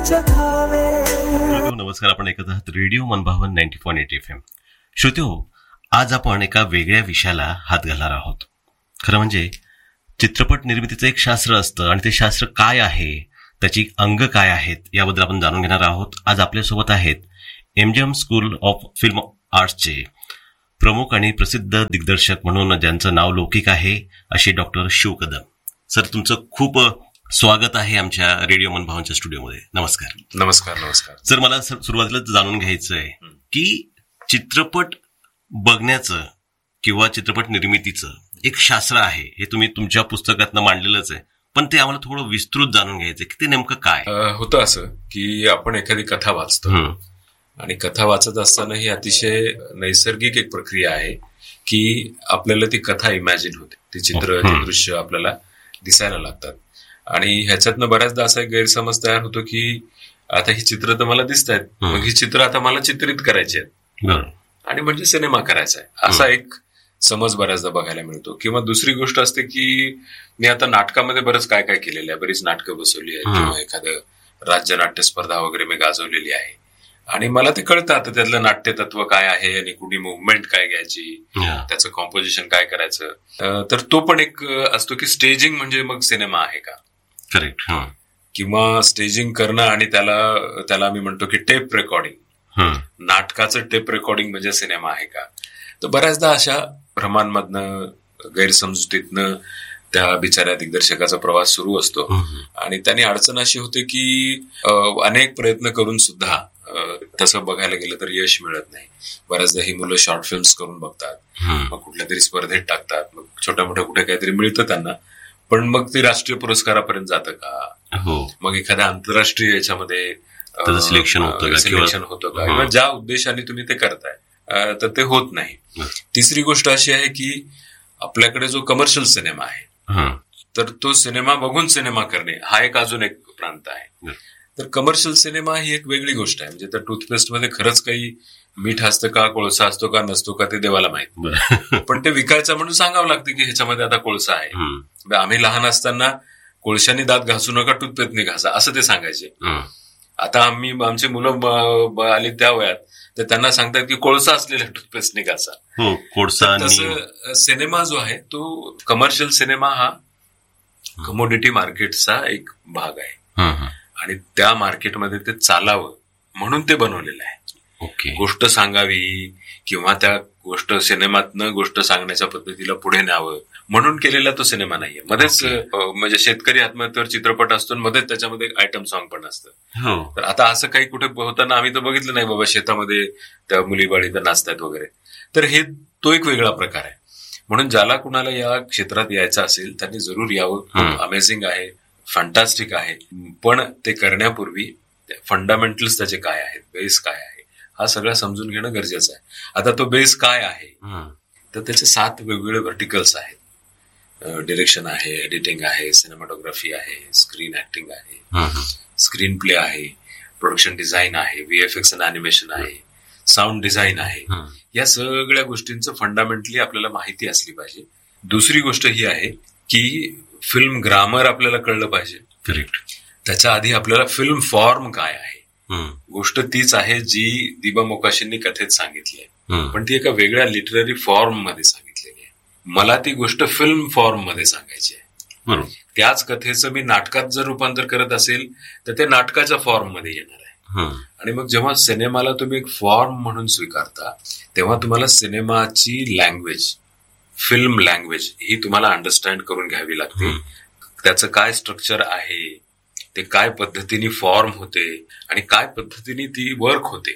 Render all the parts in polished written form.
नमस्कार, आपण ऐकत आहात रेडिओ मनभावन 90.8 FM. श्रोतेहो, आज आपण एका वेगळ्या विषयाला हात घालणार आहोत. खरं म्हणजे चित्रपट निर्मितीचं एक शास्त्र असतं आणि ते शास्त्र काय आहे, त्याची अंग काय आहेत, याबद्दल आपण जाणून घेणार आहोत. आज आपल्यासोबत आहेत MGM स्कूल ऑफ फिल्म आर्ट्सचे प्रमुख आणि प्रसिद्ध दिग्दर्शक म्हणून ज्यांचं नाव लौकिक आहे, असे डॉक्टर शिव कदम. सर, तुमचं खूप स्वागत आहे आमच्या रेडिओ मनभावनच्या स्टुडिओमध्ये. नमस्कार. नमस्कार. नमस्कार सर, मला सुरुवातीला जाणून घ्यायचं आहे की चित्रपट बघण्याचं किंवा चित्रपट निर्मितीचं एक शास्त्र आहे, हे तुम्ही तुमच्या पुस्तकातनं मांडलेलंच आहे, पण ते आम्हाला थोडं विस्तृत जाणून घ्यायचं की ते नेमकं काय होतं. असं की आपण एखादी कथा वाचतो आणि कथा वाचत असताना ही अतिशय नैसर्गिक एक प्रक्रिया आहे की आपल्याला ती कथा इमॅजिन होते, ते चित्र, ते दृश्य आपल्याला दिसायला लागतात. आणि ह्याच्यातनं बऱ्याचदा असा एक गैरसमज तयार होतो की आता ही चित्र तर मला दिसत आहेत, मग ही चित्र आता मला चित्रित करायची आहेत आणि म्हणजे सिनेमा करायचा आहे, असा एक समज बऱ्याचदा बघायला मिळतो. किंवा दुसरी गोष्ट असते की मी आता नाटकामध्ये बरंच काय काय केलेलं आहे, बरीच नाटकं बसवली आहेत किंवा एखादं राज्य नाट्य स्पर्धा वगैरे मी गाजवलेली आहे आणि मला ते कळतं आता त्यातलं नाट्य तत्व काय आहे आणि कुठली मुवमेंट काय घ्यायची, त्याचं कॉम्पोजिशन काय करायचं. तर तो पण एक असतो की स्टेजिंग म्हणजे मग सिनेमा आहे का. करेक्ट. किंवा स्टेजिंग करणं आणि त्याला आम्ही म्हणतो की टेप रेकॉर्डिंग, नाटकाचं टेप रेकॉर्डिंग म्हणजे सिनेमा आहे का. तर बऱ्याचदा अशा भ्रमांमधनं, गैरसमजुतीतनं त्या बिचाऱ्या दिग्दर्शकाचा प्रवास सुरू असतो आणि त्यांनी अडचण अशी होते की अनेक प्रयत्न करून सुद्धा तसं बघायला गेलं तर यश मिळत नाही. बऱ्याचदा ही मुलं शॉर्ट फिल्म्स करून बघतात, मग कुठल्या तरी स्पर्धेत टाकतात, मग छोट्या मोठ्या कुठे काहीतरी मिळतं त्यांना, पण मग ते राष्ट्रीय पुरस्कारापर्यंत जातं का, मग एखाद्या आंतरराष्ट्रीय याच्यामध्ये सिलेक्शन होतं का, किंवा ज्या उद्देशाने तुम्ही ते करताय तर ते होत नाही. तिसरी गोष्ट अशी आहे की आपल्याकडे जो कमर्शियल सिनेमा आहे, तर तो सिनेमा बघून सिनेमा करणे हा एक अजून एक प्रांत आहे. तर कमर्शियल सिनेमा ही एक वेगळी गोष्ट आहे. म्हणजे त्या टूथपेस्टमध्ये खरंच काही मीठ असतं का, कोळसा असतो का, नसतो का, ते देवाला माहित, पण ते विकायचं म्हणून सांगावं लागतं की ह्याच्यामध्ये आता कोळसा आहे. आम्ही लहान असताना कोळशाने दात घासू नका, टूथपेस्टने घासा, असं ते सांगायचे. आता आमची मुलं आली त्या वयात तर त्यांना सांगतात की कोळसा असलेल्या टूथपेस्टने घासा. तसं सिनेमा जो आहे तो कमर्शियल सिनेमा हा कमोडिटी मार्केटचा एक भाग आहे आणि त्या मार्केटमध्ये ते चालावं म्हणून ते बनवलेलं आहे. गोष्ट सांगावी किंवा त्या गोष्ट सिनेमातनं गोष्ट सांगण्याच्या पद्धतीला पुढे न्यावं म्हणून केलेला तो सिनेमा नाहीये. मध्येच म्हणजे शेतकरी आत्महत्येवर चित्रपट असतो, मध्येच त्याच्यामध्ये एक आयटम सॉन्ग पण असतं. तर आता असं काही कुठे होताना आम्ही तर बघितलं नाही बाबा, शेतामध्ये त्या मुली बाळी तर नाचतात वगैरे. तर हे तो एक वेगळा प्रकार आहे. म्हणून ज्याला कुणाला या क्षेत्रात यायचं असेल त्यांनी जरूर यावं. अमेझिंग आहे, फॅन्टास्टिक आहे, पण ते करण्यापूर्वी फंडामेंटल्स त्याचे काय आहेत, बेस काय आहे, हा सगळं समजून घेणं गरजेचं आहे. आता तो बेस काय आहे, तर त्याचे 7 वेगवेगळे व्हर्टिकल्स आहेत. डिरेक्शन आहे, एडिटिंग आहे, सिनेमॅटोग्राफी आहे, स्क्रीन ऍक्टिंग आहे, स्क्रीन प्ले आहे, प्रोडक्शन डिझाईन आहे, VFX आणि अॅनिमेशन आहे, साऊंड डिझाईन आहे. या सगळ्या गोष्टींचं फंडामेंटली आपल्याला माहिती असली पाहिजे. दुसरी गोष्ट ही आहे की फिल्म ग्रामर आपल्याला कळलं पाहिजे. करेक्ट. त्याच्या आधी आपल्याला फिल्म फॉर्म काय आहे. गोष्ट तीच आहे जी दिबा मोकाशींनी कथेत सांगितली आहे, पण ती एका वेगळ्या लिटररी फॉर्म मध्ये सांगितलेली आहे. मला ती गोष्ट फिल्म फॉर्म मध्ये सांगायची आहे. त्याच कथेचं मी नाटकात जर रूपांतर करत असेल तर ते नाटकाच्या फॉर्म मध्ये येणार आहे. आणि मग जेव्हा सिनेमाला तुम्ही एक फॉर्म म्हणून स्वीकारता तेव्हा तुम्हाला सिनेमाची लँग्वेज, फिल्म लँग्वेज ही तुम्हाला अंडरस्टँड करून घ्यावी लागते. त्याचं काय स्ट्रक्चर आहे, ते काय पद्धतीने फॉर्म होते आणि काय पद्धतीने ती वर्क होते.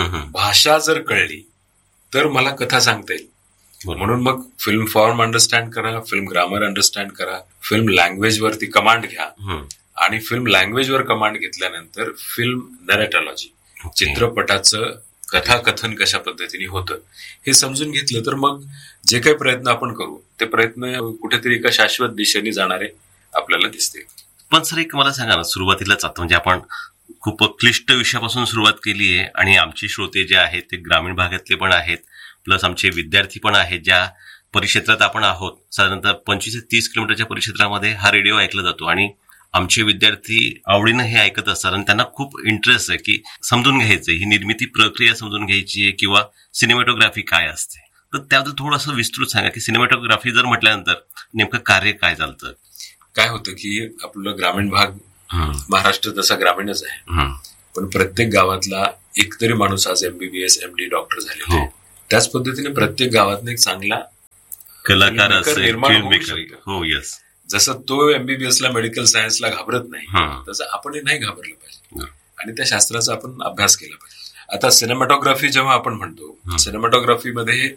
भाषा जर कळली तर मला कथा सांगता येईल. म्हणून मग फिल्म फॉर्म अंडरस्टँड करा, फिल्म ग्रामर अंडरस्टँड करा, फिल्म लँग्वेज वरती कमांड घ्या आणि फिल्म लँग्वेजवर कमांड घेतल्यानंतर फिल्म नॅरेटॉलॉजी, चित्रपटाचं कथाकथन कशा पद्धतीने होतं हे समजून घेतलं तर मग जे काही प्रयत्न आपण करू ते प्रयत्न कुठेतरी एका शाश्वत दिशेने जाणारे आपल्याला दिसते. पण सर, एक मला सांगा ना, सुरुवातीलाच आता म्हणजे आपण खूप क्लिष्ट विषयापासून सुरुवात केली आहे आणि आमचे श्रोते जे आहेत ते ग्रामीण भागातले पण आहेत, प्लस आमचे विद्यार्थी पण आहेत. ज्या परिक्षेत्रात आपण आहोत, साधारणतः 25 ते 30 किलोमीटरच्या परिक्षेत्रामध्ये हा रेडिओ ऐकला जातो आणि आमचे विद्यार्थी आवडीनं हे ऐकत असतात आणि त्यांना खूप इंटरेस्ट आहे की समजून घ्यायचं, ही निर्मिती प्रक्रिया समजून घ्यायची आहे किंवा सिनेमॅटोग्राफी काय असते. तर त्याबद्दल थोडंसं विस्तृत सांगा की सिनेमॅटोग्राफी जर म्हटल्यानंतर नेमकं कार्य काय चालतं. काय होतं की आपलं ग्रामीण भाग, महाराष्ट्र तसा ग्रामीणच आहे, पण प्रत्येक गावातला एकतरी माणूस आज MBBS MD डॉक्टर झाले. त्याच पद्धतीने प्रत्येक गावात एक चांगला कलाकार निर्माण होऊ शकतो. हो, येस. जसं तो MBBS ला मेडिकल सायन्सला घाबरत नाही, तसं आपणही नाही घाबरलं पाहिजे आणि त्या शास्त्राचा आपण अभ्यास केला पाहिजे. आता सिनेमॅटोग्राफी जेव्हा आपण म्हणतो, सिनेमॅटोग्राफीमध्ये